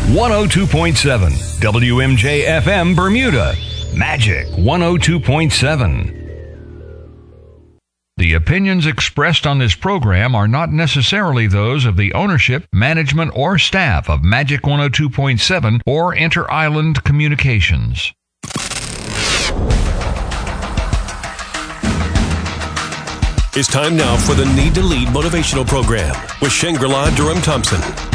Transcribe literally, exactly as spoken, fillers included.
one oh two point seven W M J F M Bermuda. Magic one oh two point seven. The opinions expressed on this program are not necessarily those of the ownership, management, or staff of Magic one oh two point seven or Inter-Island Communications. It's time now for the Need to Lead motivational program with Shangri-La Durham Thompson.